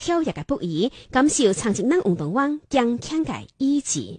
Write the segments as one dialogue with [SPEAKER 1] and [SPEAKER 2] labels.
[SPEAKER 1] 跳躍嘅不易，感受長職能運動員堅強嘅意志。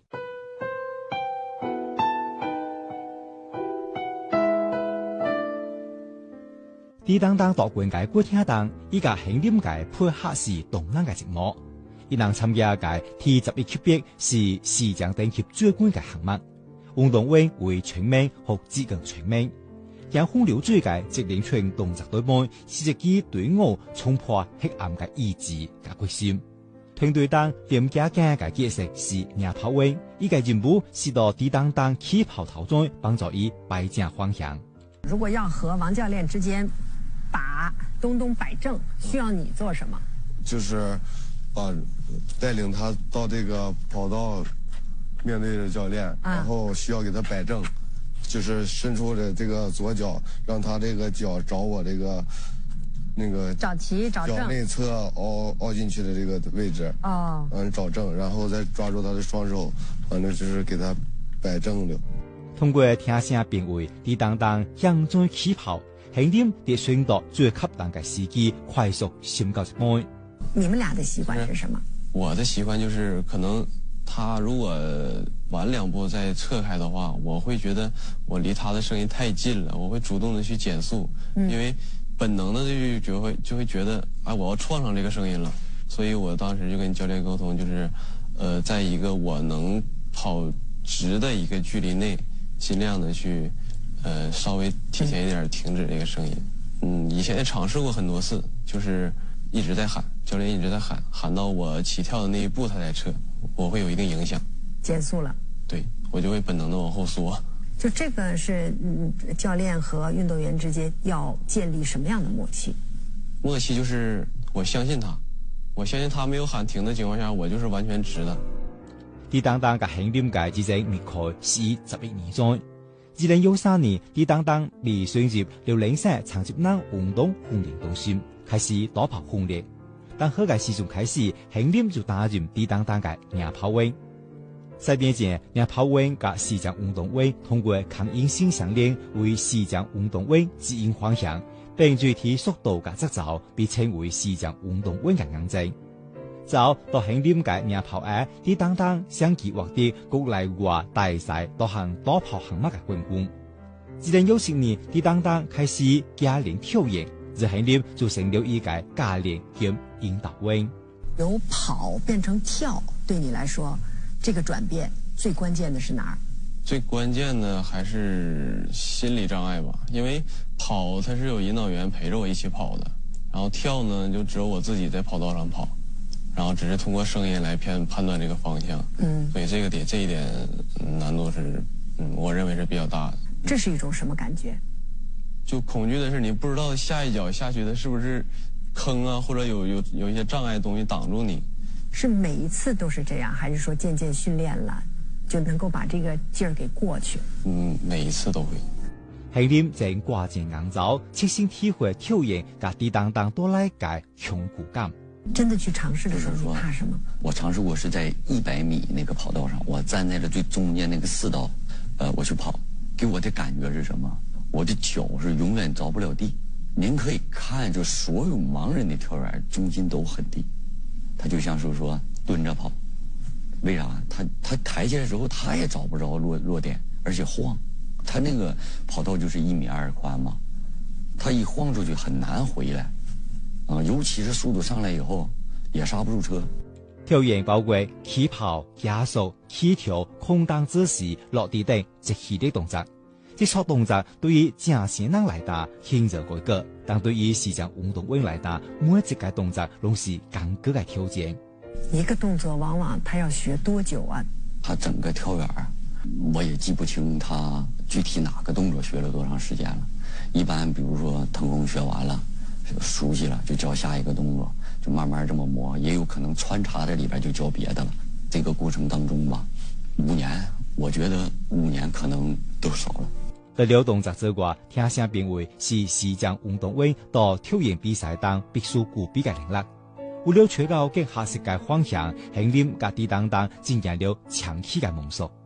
[SPEAKER 2] 啲當當奪冠嘅國慶檔，依家興點嘅配合是動人嘅節目，伊能參加嘅 T11級別是視像頂級最冠嘅項目，運動員為全面和資格全面，讓風流水嘅職業群動作隊們是一支隊伍衝破黑暗嘅意志嘅決心。團隊當點家嘅角色是領跑員，伊個任務是到啲當當起跑途中幫助伊擺正方向。
[SPEAKER 3] 如果要和王教練之間把東東擺正，需要你做什麼？
[SPEAKER 4] 就是帶領他到這個跑道，面對着教練，然後需要給他擺正，就是伸出的這個左腳，讓他這個腳找我這個那個
[SPEAKER 3] 找齊找正，
[SPEAKER 4] 腳內側凹進去的這個位置，找正，然後再抓住他的雙手，反正就是給他擺正了。
[SPEAKER 2] 通過聽聲評為啲當當向中起跑，興點地選擇最恰當嘅時機，快速閃到一半。
[SPEAKER 3] 你們倆的習慣是什麼？
[SPEAKER 5] 我的習慣就是，可能他如果晚2步再側開的話，我會覺得我離他的聲音太近了，我會主動的去減速，因為本能的就會覺得，哎，我要撞上這個聲音了。所以我當時就跟教練溝通，就是在一個我能跑直的一個距離內，盡量的去稍微提前一點停止這個聲音。以前也嘗試過很多次，就是一直在喊，教練一直在喊到我起跳的那一步他才撤，我會有一定影響，
[SPEAKER 3] 減速了。
[SPEAKER 5] 對，我就會本能的往後縮。
[SPEAKER 3] 就這個是教練和運動員之間要建立什麼樣的默契？
[SPEAKER 5] 默契就是我相信他沒有喊停的情況下，我就是完全直的。
[SPEAKER 2] 啲當當嘅興點嘅之前密開是11年中，2013年啲當當被選入遼寧省長職能運動訓練中心，開始多跑訓練。但後個時陣開始，興點就擔任啲當當嘅領跑員。賽邊前，領跑員和視像運動員通過抗陰性相連，為視像運動員指引方向，並具體速度嘅節奏被稱為視像運動員嘅眼睛。早到興點嘅領跑額，啲當當相繼獲得國內外大賽多項多跑項目嘅冠軍。2010年，啲當當開始加練跳遠，而興點就成了一個教練兼引導員。
[SPEAKER 3] 由跑變成跳，對你來說，這個轉變最關鍵的是哪兒？
[SPEAKER 5] 最關鍵的還是心理障礙吧，因為跑它是有引導員陪着我一起跑的，然後跳呢就只有我自己在跑道上跑，然後只是通過聲音來判斷這個方向。所以這一點難度是，我認為是比較大的。
[SPEAKER 3] 這是一種什麼感覺？
[SPEAKER 5] 就恐懼的是你不知道下一腳下去的是不是坑啊，或者有一些障礙的東西擋住你。
[SPEAKER 3] 是每一次都是這樣，還是說漸漸訓練了就能夠把這個勁兒給過去？
[SPEAKER 5] 每一次都會。
[SPEAKER 2] 興點正掛正硬走，切身體會跳遠和啲當當多來嘅恐懼感。
[SPEAKER 3] 真的去嘗試的時候，你怕什麼？
[SPEAKER 6] 我嘗試過是在100米那個跑道上，我站在了最中間那個4道，我去跑，給我的感覺是什麼？我的腳是永遠着不了地。您可以看，就所有盲人的跳遠重心都很低，他就像是說蹲着跑，為啥？他抬起來的時候他也找不着落點，而且晃。他那個跑道就是1.2米寬嘛，他一晃出去很難回來。尤其是速度上來以後，也剎不住車。
[SPEAKER 2] 跳遠包括起跑、加速、起跳、空檔姿勢、落地等一系列動作。這些動作對於正常人來打輕則改革，但對於視像運動員來打，每一個動作都是更高的挑戰。
[SPEAKER 3] 一個動作往往他要學多久啊？
[SPEAKER 6] 他整個跳遠，我也記不清他具體哪個動作學了多長時間了。一般比如說騰空學完了，熟悉了就教下一個動作，就慢慢這麼磨，也有可能穿插在裏邊就教別的了。這個過程當中吧，5年，我覺得5年可能都少了。
[SPEAKER 2] 除了動作之外，聽聲評為是視像運動員到跳遠比賽當必須具備嘅能力。為了找到更合適嘅方向，興點和啲當當進行了長期嘅摸索。